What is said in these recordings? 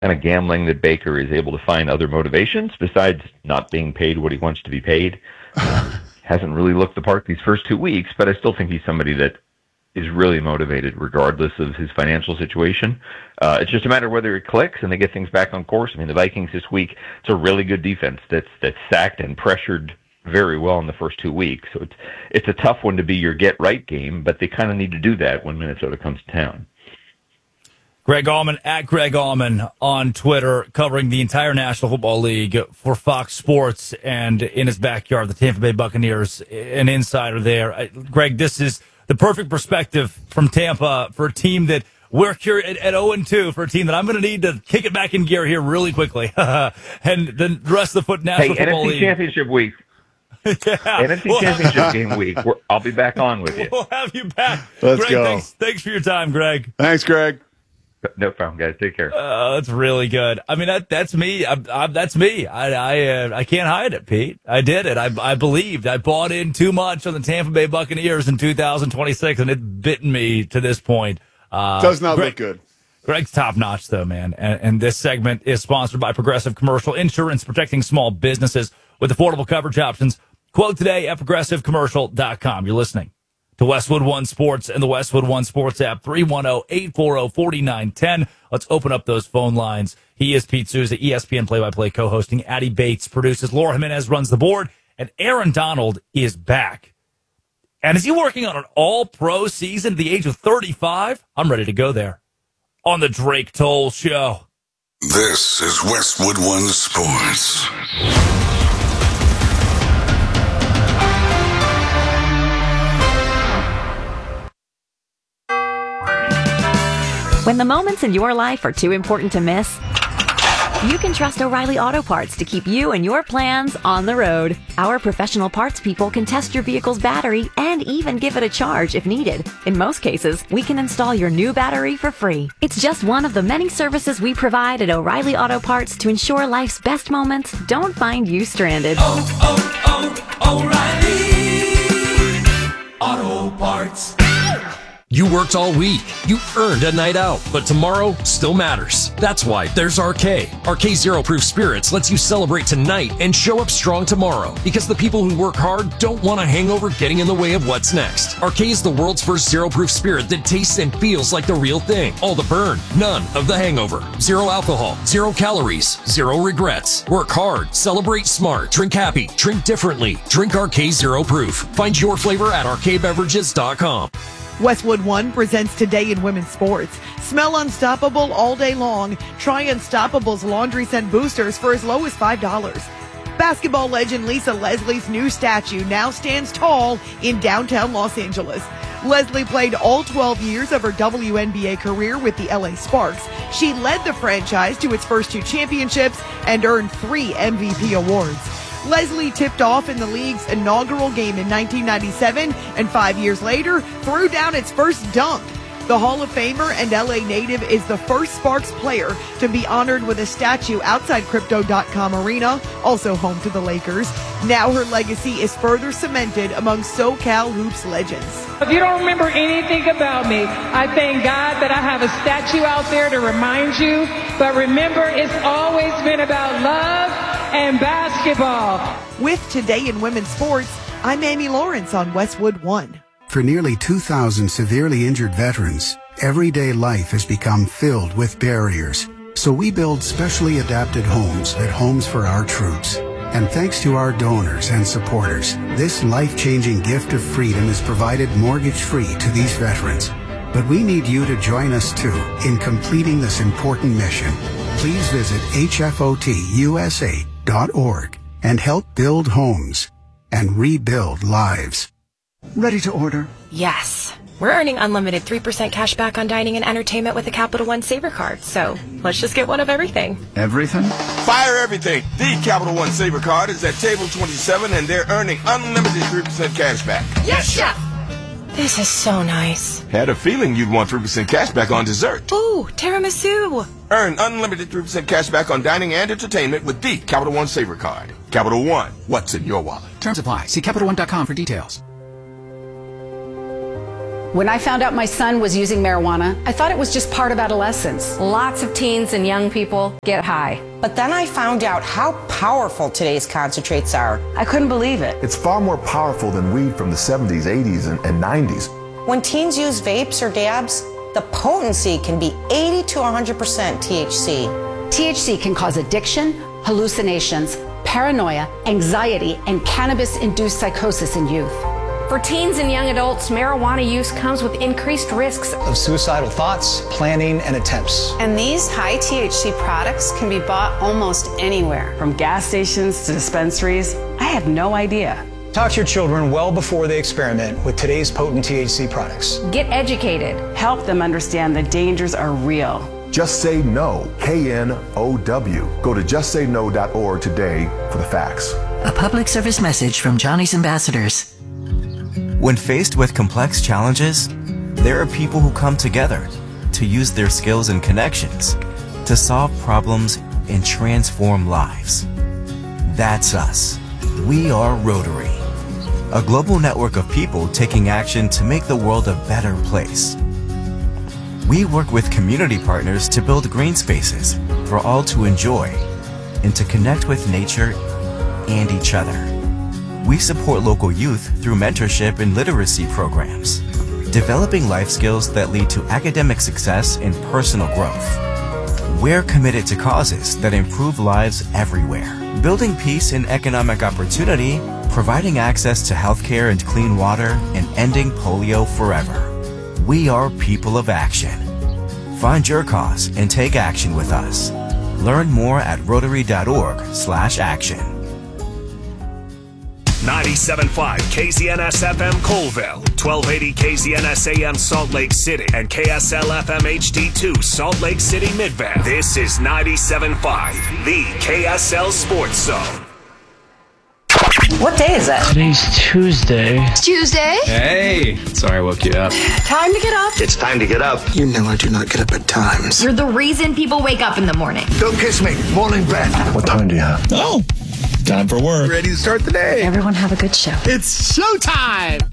kind of gambling that Baker is able to find other motivations besides not being paid what he wants to be paid. Hasn't really looked the part these first 2 weeks, but I still think he's somebody that is really motivated regardless of his financial situation. It's just a matter of whether it clicks and they get things back on course. I mean, the Vikings this week, it's a really good defense that's sacked and pressured very well in the first 2 weeks. So it's a tough one to be your get-right game, but they kind of need to do that when Minnesota comes to town. Greg Allman, at Greg Allman on Twitter, covering the entire National Football League for Fox Sports, and in his backyard, the Tampa Bay Buccaneers, an insider there. Greg, this is the perfect perspective from Tampa for a team that we're here at 0-2, for a team that I'm going to need to kick it back in gear here really quickly. And then the rest of the National Football League. NFC Championship week. Yeah. NFC Championship game week. I'll be back on with you. We'll have you back. Let's Greg, go. Thanks for your time, Greg. Thanks, Greg. No problem, guys. Take care. That's really good. I mean, that's me. That's me. I can't hide it, Pete. I did it. I believed. I bought in too much on the Tampa Bay Buccaneers in 2026, and it's bitten me to this point. Does not look good. Greg's top notch, though, man. And this segment is sponsored by Progressive Commercial Insurance, protecting small businesses with affordable coverage options. Quote today at progressivecommercial.com. You're listening to Westwood One Sports and the Westwood One Sports app, 310-840-4910. Let's open up those phone lines. He is Pete Souza, ESPN play-by-play co-hosting. Addie Bates produces. Laura Jimenez runs the board. And Aaron Donald is back. And is he working on an all-pro season at the age of 35? I'm ready to go there. On the Drake Toll Show. This is Westwood One Sports. When the moments in your life are too important to miss, you can trust O'Reilly Auto Parts to keep you and your plans on the road. Our professional parts people can test your vehicle's battery and even give it a charge if needed. In most cases, we can install your new battery for free. It's just one of the many services we provide at O'Reilly Auto Parts to ensure life's best moments don't find you stranded. O'Reilly Auto Parts. You worked all week. You earned a night out, but tomorrow still matters. That's why there's RK. RK Zero Proof Spirits lets you celebrate tonight and show up strong tomorrow, because the people who work hard don't want a hangover getting in the way of what's next. RK is the world's first zero proof spirit that tastes and feels like the real thing. All the burn, none of the hangover. Zero alcohol, 0 calories, 0 regrets. Work hard, celebrate smart, drink happy, drink differently. Drink RK Zero Proof. Find your flavor at rkbeverages.com. Westwood One presents Today in Women's Sports. Smell unstoppable all day long. Try Unstoppable's laundry scent boosters for as low as $5. Basketball legend Lisa Leslie's new statue now stands tall in downtown Los Angeles. Leslie played all 12 years of her WNBA career with the LA Sparks. She led the franchise to its first 2 championships and earned 3 MVP awards. Leslie tipped off in the league's inaugural game in 1997 and 5 years later threw down its first dunk. The Hall of Famer and LA native is the first Sparks player to be honored with a statue outside Crypto.com Arena, also home to the Lakers. Now her legacy is further cemented among SoCal Hoops legends. If you don't remember anything about me, I thank God that I have a statue out there to remind you. But remember, it's always been about love and basketball. With Today in Women's Sports, I'm Amy Lawrence on Westwood One. For nearly 2,000 severely injured veterans, everyday life has become filled with barriers. So we build specially adapted homes at Homes for Our Troops. And thanks to our donors and supporters, this life-changing gift of freedom is provided mortgage-free to these veterans. But we need you to join us too in completing this important mission. Please visit hfotusa.org and help build homes and rebuild lives. Ready to order? Yes. We're earning unlimited 3% cash back on dining and entertainment with the Capital One Saver Card, so let's just get one of everything. Everything? Fire everything! The Capital One Saver Card is at table 27 and they're earning unlimited 3% cash back. Yes, Chef! This is so nice. Had a feeling you'd want 3% cash back on dessert. Ooh, tiramisu! Earn unlimited 3% cash back on dining and entertainment with the Capital One Saver Card. Capital One, what's in your wallet? Terms apply. See CapitalOne.com for details. When I found out my son was using marijuana, I thought it was just part of adolescence. Lots of teens and young people get high. But then I found out how powerful today's concentrates are. I couldn't believe it. It's far more powerful than weed from the 70s, 80s, and 90s. When teens use vapes or dabs, the potency can be 80 to 100% THC. THC can cause addiction, hallucinations, paranoia, anxiety, and cannabis-induced psychosis in youth. For teens and young adults, marijuana use comes with increased risks of suicidal thoughts, planning, and attempts. And these high THC products can be bought almost anywhere. From gas stations to dispensaries, I had no idea. Talk to your children well before they experiment with today's potent THC products. Get educated. Help them understand the dangers are real. Just Say No, KNOW. Go to justsayno.org today for the facts. A public service message from Johnny's Ambassadors. When faced with complex challenges, there are people who come together to use their skills and connections to solve problems and transform lives. That's us. We are Rotary, a global network of people taking action to make the world a better place. We work with community partners to build green spaces for all to enjoy and to connect with nature and each other. We support local youth through mentorship and literacy programs, developing life skills that lead to academic success and personal growth. We're committed to causes that improve lives everywhere, building peace and economic opportunity, providing access to healthcare and clean water, and ending polio forever. We are people of action. Find your cause and take action with us. Learn more at rotary.org/action. 97.5 KZNS FM Colville, 1280 KZNS AM Salt Lake City, and KSL FM HD2 Salt Lake City Midvale. This is 97.5, the KSL Sports Zone. What day is it? Today's Tuesday. It's Tuesday? Hey! Sorry I woke you up. Time to get up. It's time to get up. You know I do not get up at times. You're the reason people wake up in the morning. Don't kiss me. Morning breath. What time do you have? Oh! Time for work. Ready to start the day. Everyone have a good show. It's showtime.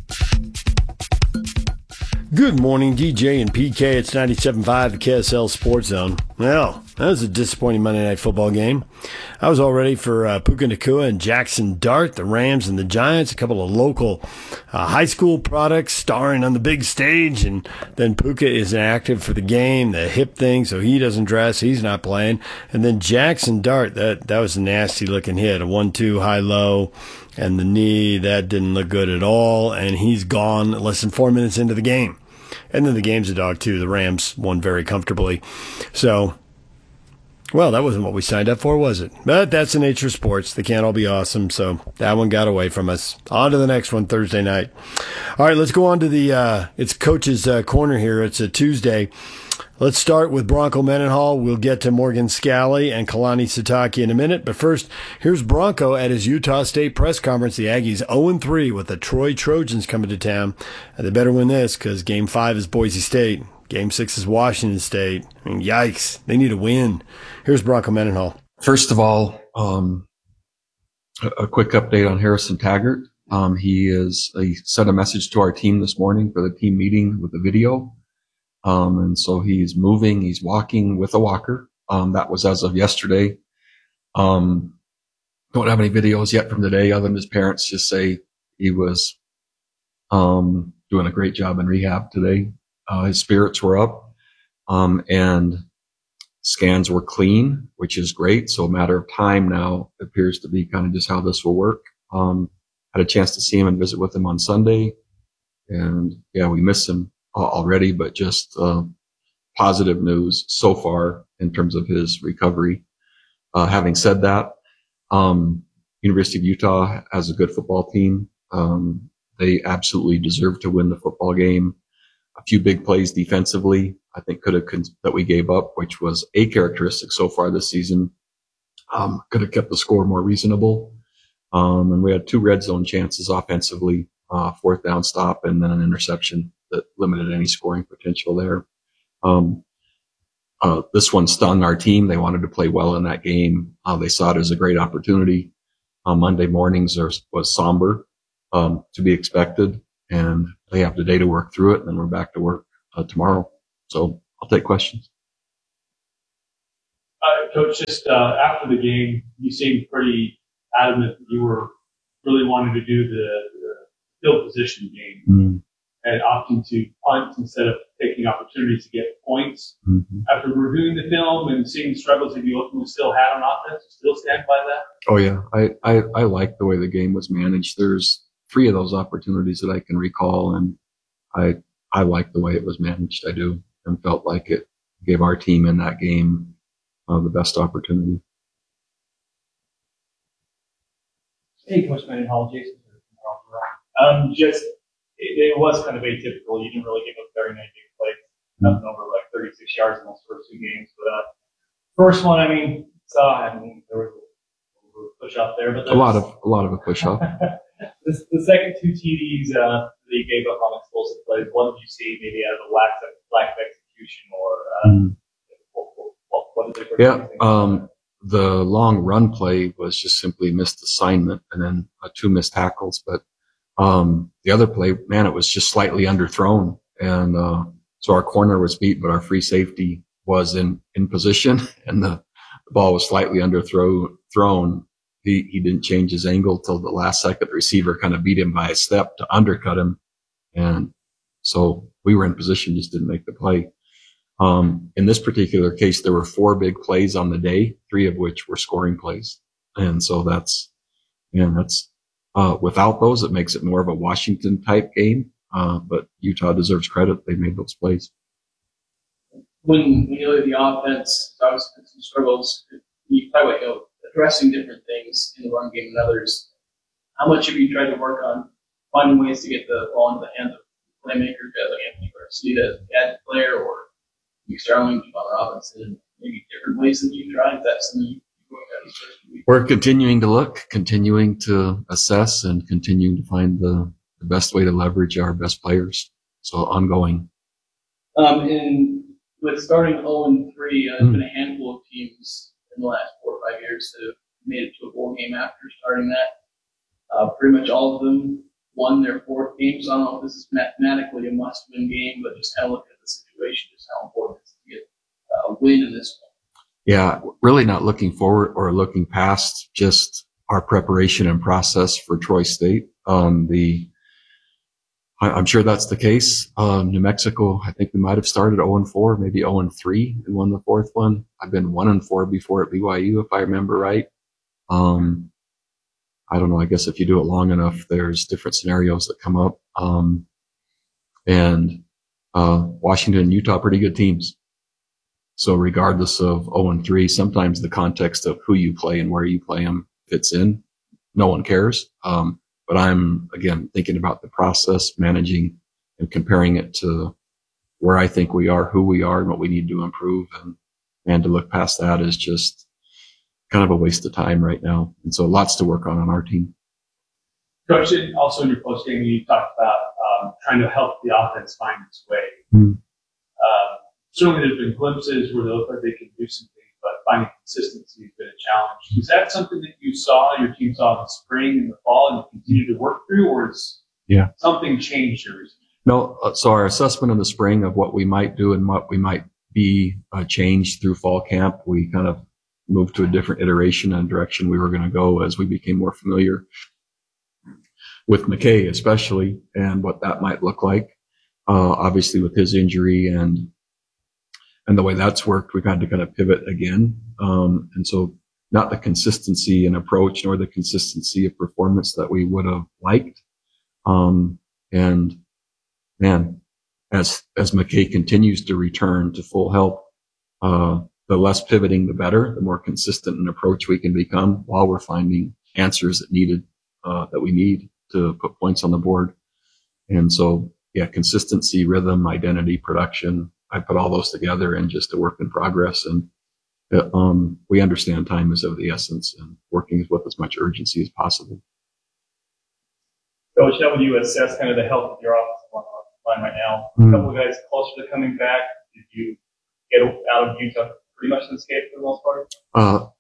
Good morning, DJ and PK. It's 97.5, the KSL Sports Zone. Well, that was a disappointing Monday Night Football game. I was all ready for Puka Nacua and Jackson Dart, the Rams and the Giants, a couple of local high school products starring on the big stage, and then Puka is inactive for the game, the hip thing, so he doesn't dress, he's not playing. And then Jackson Dart, that was a nasty-looking hit, a 1-2 high-low, and the knee, that didn't look good at all, and he's gone less than 4 minutes into the game. And then the game's a dog, too. The Rams won very comfortably. So, well, that wasn't what we signed up for, was it? But that's the nature of sports. They can't all be awesome, so that one got away from us. On to the next one Thursday night. All right, let's go on to the it's Coach's Corner here. It's a Tuesday. Let's start with Bronco Mendenhall. We'll get to Morgan Scalley and Kalani Sitake in a minute. But first, here's Bronco at his Utah State press conference. The Aggies 0-3 with the Troy Trojans coming to town. And they better win this because Game 5 is Boise State. Game 6 is Washington State. I mean, yikes. They need a win. Here's Bronco Mendenhall. First of all, a quick update on Harrison Taggart. He sent a message to our team this morning for the team meeting with the video. And so he's moving, he's walking with a walker. That was as of yesterday. Don't have any videos yet from today other than his parents just say he was, doing a great job in rehab today. His spirits were up, and scans were clean, which is great. So a matter of time now appears to be kind of just how this will work. Had a chance to see him and visit with him on Sunday, and yeah, we miss him already, but just positive news so far in terms of his recovery. Having said that, University of Utah has a good football team. They absolutely deserve to win the football game. A few big plays defensively, I think that we gave up, which was a characteristic so far this season. Could have kept the score more reasonable. And we had 2 red zone chances offensively, 4th down stop, and then an interception that limited any scoring potential there. This one stung our team. They wanted to play well in that game. They saw it as a great opportunity. Monday mornings was somber, to be expected. and they have the day to work through it, and then we're back to work tomorrow. So I'll take questions. Coach, just after the game, you seemed pretty adamant that you were really wanting to do the field position game and opting to punt instead of taking opportunities to get points. After reviewing the film and seeing the struggles that you ultimately still had on offense, you still stand by that? Oh yeah, I like the way the game was managed. There's 3 of those opportunities that I can recall, and I like the way it was managed. I do, and felt like it gave our team in that game the best opportunity. Hey, Coach Mendenhall, Jason. It was kind of atypical. You didn't really give up very many big plays. Nothing over like 36 yards in those first 2 games. But first one, there was a push off there, but a lot of a push off. The second 2 TDs that you gave up on explosive plays. What did you see maybe out of the lack of execution, or what did they? Yeah, the long run play was just simply missed assignment, and then 2 missed tackles. But the other play, man, it was just slightly underthrown, and so our corner was beat, but our free safety was in position, and the ball was slightly underthrown. He didn't change his angle till the last second. The receiver kind of beat him by a step to undercut him, and so we were in position, just didn't make the play. In this particular case, there were 4 big plays on the day, 3 of which were scoring plays, and so that's without those, it makes it more of a Washington type game. But Utah deserves credit; they made those plays. When you look at the offense, obviously some struggles. You talk about addressing different things in the run game and others. How much have you tried to work on finding ways to get the ball into the hands of playmakers, guys like Anthony Garcia, add player, or you Starling, Javon Robinson, and maybe different ways that you tried? That's something you work out these first weeks. We're continuing to look, continuing to assess, and continuing to find the best way to leverage our best players. So ongoing. And with starting 0-3, there's been a handful of teams in the last 4 or 5 years that have made it to a bowl game after starting that. Pretty much all of them won their 4th game. So I don't know if this is mathematically a must-win game, but just kind of looking at the situation, just how important it is to get a win in this one. Yeah, really not looking forward or looking past just our preparation and process for Troy State. I'm sure that's the case. New Mexico, I think we might have started 0-4, maybe 0-3 and won the 4th one. I've been 1-4 before at BYU, if I remember right. I don't know. I guess if you do it long enough, there's different scenarios that come up. Washington and Utah, pretty good teams. So regardless of 0-3, sometimes the context of who you play and where you play them fits in. No one cares. But I'm, again, thinking about the process, managing and comparing it to where I think we are, who we are, and what we need to improve. And to look past that is just kind of a waste of time right now. And so lots to work on our team. Coach, also in your post game, you talked about trying to help the offense find its way. Certainly there's been glimpses where they look like they can do some things, but finding consistency has been a challenge. Is that something that you saw, your team saw in the spring and the fall, and you continue to work through, or is something changed here recently? No, so our assessment in the spring of what we might do and what we might be changed through fall camp, we kind of moved to a different iteration and direction we were going to go as we became more familiar with McKay especially and what that might look like. Obviously with his injury and the way that's worked, we've had to kind of pivot again. And so not the consistency in approach nor the consistency of performance that we would have liked. And man, as McKay continues to return to full health, the less pivoting, the better, the more consistent an approach we can become while we're finding answers that we need to put points on the board. And so, yeah, consistency, rhythm, identity, production, I put all those together in just a work in progress. And we understand time is of the essence and working with as much urgency as possible. Coach, how would you assess kind of the health of your offensive line right now? A couple of guys closer to coming back. Did you get out of Utah pretty much unscathed for the most part?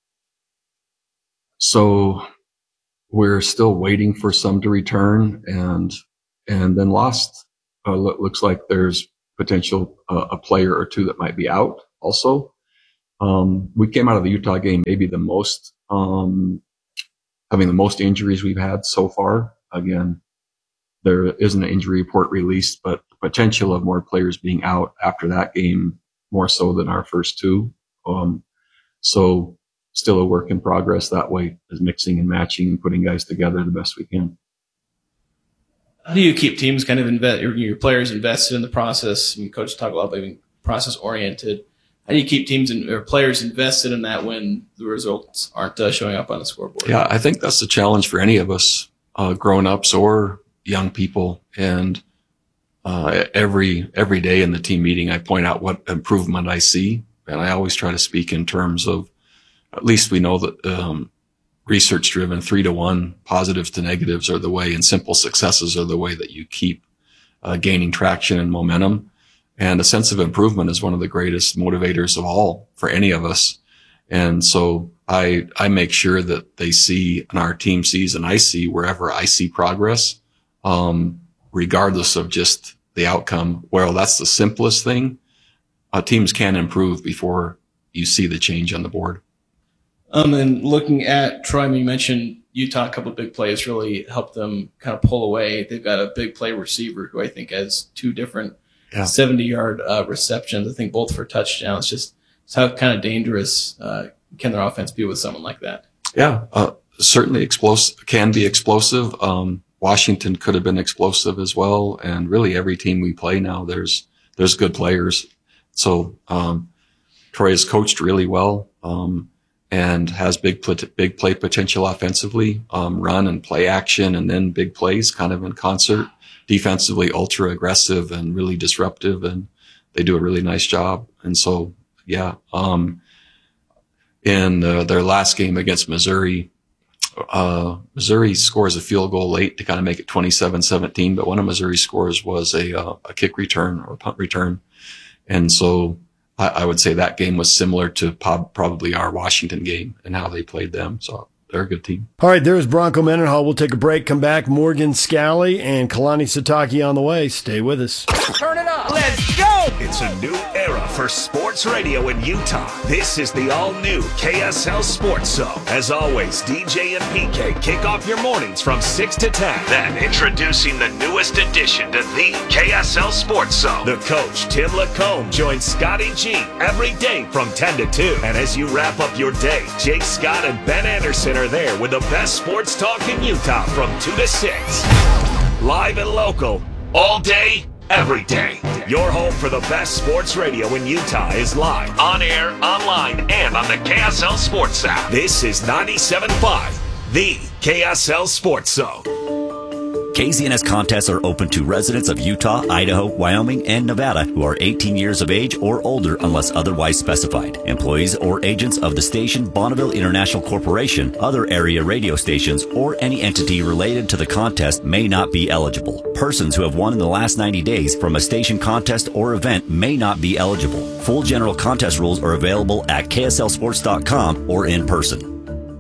So we're still waiting for some to return, and and then lost. Looks like there's potential a player or two that might be out also. We came out of the Utah game maybe the most, having the most injuries we've had so far. Again, there isn't an injury report released, but the potential of more players being out after that game more so than our first two. So still a work in progress that way, is mixing and matching and putting guys together the best we can. How do you keep teams kind of your players invested in the process? I mean, coaches talk a lot about being process oriented. How do you keep teams or players invested in that when the results aren't showing up on the scoreboard? Yeah, I think that's the challenge for any of us, grown-ups or young people. And every day in the team meeting, I point out what improvement I see. And I always try to speak in terms of, at least we know that research-driven 3-to-1 positives to negatives are the way, and simple successes are the way that you keep gaining traction and momentum. And a sense of improvement is one of the greatest motivators of all for any of us. And so I make sure that they see, and our team sees, and I see wherever I see progress, regardless of just the outcome. Well, that's the simplest thing. Teams can improve before you see the change on the board. And looking at Troy, you mentioned Utah, a couple of big plays really helped them kind of pull away. They've got a big play receiver who I think has two different 70-yard receptions, I think both for touchdowns. Just how kind of dangerous can their offense be with someone like that? Yeah, certainly can be explosive. Washington could have been explosive as well. And really every team we play now, there's good players. So Troy is coached really well. And has big play potential offensively, run and play action, and then big plays kind of in concert. Defensively, ultra aggressive and really disruptive, and they do a really nice job. And so, yeah, in their last game against Missouri, Missouri scores a field goal late to kind of make it 27-17, but one of Missouri's scores was a kick return or punt return. And so I would say that game was similar to probably our Washington game and how they played them. So they're a good team. All right, there's Bronco Mendenhall. We'll take a break, come back. Morgan Scalley and Kalani Sitake on the way. Stay with us. Turn it up. Let's go. It's a new era for sports radio in Utah. This is the all-new KSL Sports Zone. As always, DJ and PK kick off your mornings from 6 to 10. Then introducing the newest addition to the KSL Sports Zone. The coach, Tim Lacombe, joins Scotty G every day from 10 to 2. And as you wrap up your day, Jake Scott and Ben Anderson are there with the best sports talk in Utah from 2 to 6. Live and local, all day, every day. Your home for the best sports radio in Utah is live, on air, online, and on the KSL Sports app. This is 97.5, the KSL Sports Zone. KZNS contests are open to residents of Utah, Idaho, Wyoming, and Nevada who are 18 years of age or older unless otherwise specified. Employees or agents of the station Bonneville International Corporation, other area radio stations, or any entity related to the contest may not be eligible. Persons who have won in the last 90 days from a station contest or event may not be eligible. Full general contest rules are available at kslsports.com or in person.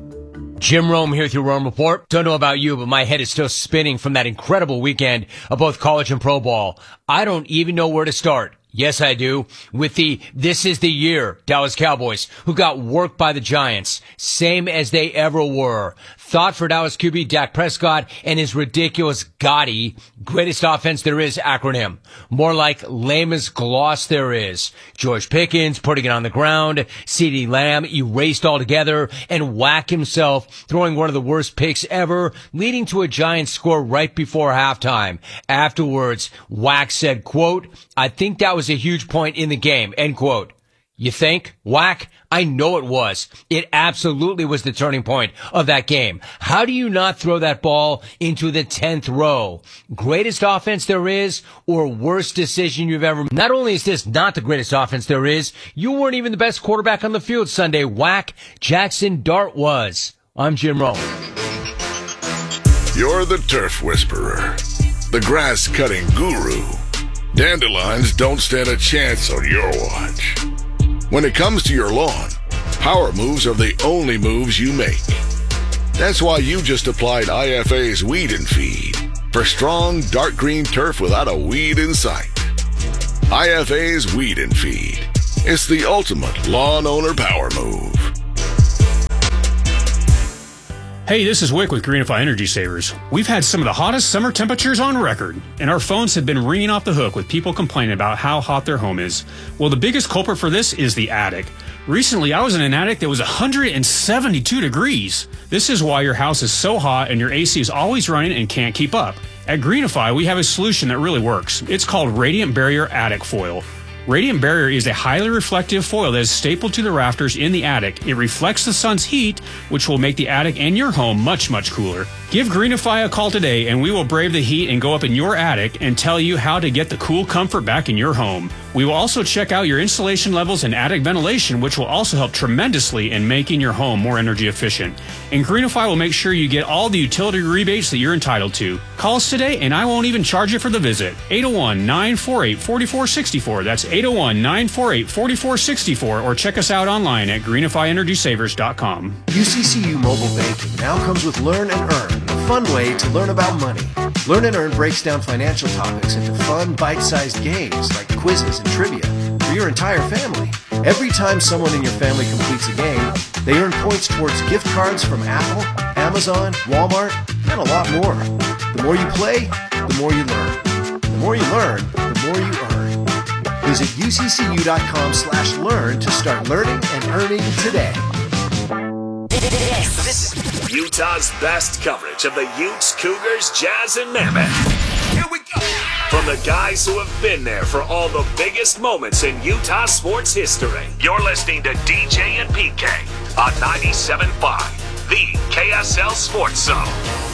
Jim Rome here with your Rome Report. Don't know about you, but my head is still spinning from that incredible weekend of both college and pro ball. I don't even know where to start. Yes, I do. With the "This is the year" Dallas Cowboys, who got worked by the Giants, same as they ever were. Thought for Dallas QB Dak Prescott and his ridiculous GOTY, greatest offense there is acronym. More like lamest gloss there is. George Pickens putting it on the ground, CeeDee Lamb erased altogether, and Wack himself throwing one of the worst picks ever, leading to a Giants score right before halftime. Afterwards, Wack said, quote, "I think that was a huge point in the game," end quote. You think? Wack? I know it was. It absolutely was the turning point of that game. How do you not throw that ball into the 10th row? Greatest offense there is, or worst decision you've ever made? Not only is this not the greatest offense there is, you weren't even the best quarterback on the field Sunday. Wack. Jackson Dart was. I'm Jim Rome. You're the turf whisperer, the grass-cutting guru. Dandelions don't stand a chance on your watch. When it comes to your lawn, power moves are the only moves you make. That's why you just applied IFA's Weed and Feed. for strong, dark green turf without a weed in sight. IFA's Weed and Feed. It's the ultimate lawn owner power move. Hey, this is Wick with Greenify Energy Savers. We've had some of the hottest summer temperatures on record, and our phones have been ringing off the hook with people complaining about how hot their home is. Well, the biggest culprit for this is the attic. Recently, I was in an attic that was 172 degrees. This is why your house is so hot and your AC is always running and can't keep up. At Greenify, we have a solution that really works. It's called Radiant Barrier Attic Foil. Radiant Barrier is a highly reflective foil that is stapled to the rafters in the attic. It reflects the sun's heat, which will make the attic and your home much, much cooler. Give Greenify a call today and we will brave the heat and go up in your attic and tell you how to get the cool comfort back in your home. We will also check out your insulation levels and attic ventilation, which will also help tremendously in making your home more energy efficient. And Greenify will make sure you get all the utility rebates that you're entitled to. Call us today and I won't even charge you for the visit. 801-948-4464. That's 801-948-4464, or check us out online at greenifyenergysavers.com. UCCU Mobile Banking now comes with Learn and Earn, a fun way to learn about money. Learn and Earn breaks down financial topics into fun, bite-sized games like quizzes and trivia for your entire family. Every time someone in your family completes a game, they earn points towards gift cards from Apple, Amazon, Walmart, and a lot more. The more you play, the more you learn. The more you learn, the more you earn. Visit uccu.com/learn to start learning and earning today. This is Utah's best coverage of the Utes, Cougars, Jazz, and Mammoth. Here we go. From the guys who have been there for all the biggest moments in Utah sports history. You're listening to DJ and PK on 97.5, the KSL Sports Zone.